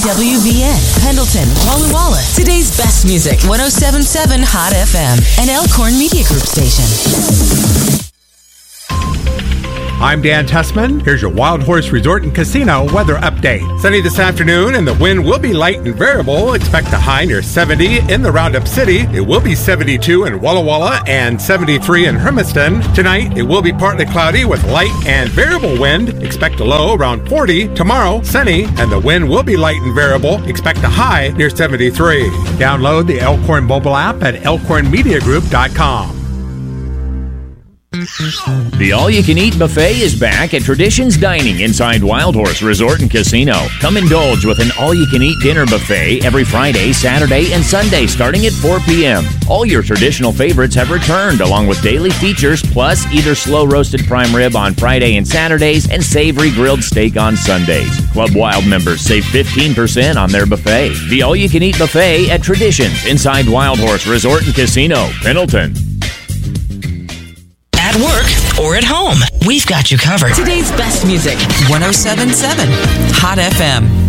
WVN, Pendleton, Walla Walla. Today's best music, 107.7 Hot FM, an Elkhorn Media Group station. I'm Dan Tessman. Here's your Wild Horse Resort and Casino weather update. Sunny this afternoon, and the wind will be light and variable. Expect a high near 70 in the Roundup City. It will be 72 in Walla Walla and 73 in Hermiston. Tonight, it will be partly cloudy with light and variable wind. Expect a low around 40. Tomorrow, sunny, and the wind will be light and variable. Expect a high near 73. Download the Elkhorn mobile app at elkhornmediagroup.com. The all-you-can-eat buffet is back at Traditions Dining inside Wild Horse Resort and Casino. Come indulge with an all-you-can-eat dinner buffet every Friday, Saturday, and Sunday starting at 4 p.m. All your traditional favorites have returned along with daily features, plus either slow-roasted prime rib on Friday and Saturdays and savory grilled steak on Sundays. Club Wild members save 15% on their buffet. The all-you-can-eat buffet at Traditions inside Wild Horse Resort and Casino, Pendleton. At work or at home, we've got you covered. Today's best music, 107.7 Hot FM.